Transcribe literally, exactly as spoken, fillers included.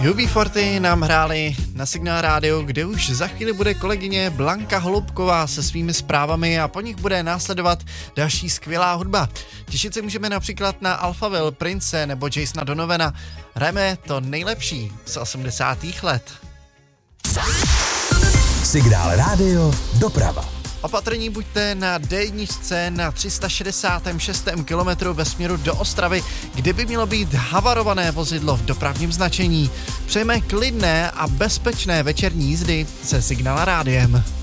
U B čtyřicet nám hráli na Signál rádio, kde už za chvíli bude kolegyně Blanka Holubková se svými zprávami a po nich bude následovat další skvělá hudba. Těšit se můžeme například na Alphaville, Prince nebo Jasona Donovana. Hrajeme to nejlepší z osmdesátých let. Signál rádio doprava. Opatrní buďte na D jedna na tři sta šedesát šest kilometrů ve směru do Ostravy, kde by mělo být havarované vozidlo v dopravním značení. Přejeme klidné a bezpečné večerní jízdy se Signál rádiem.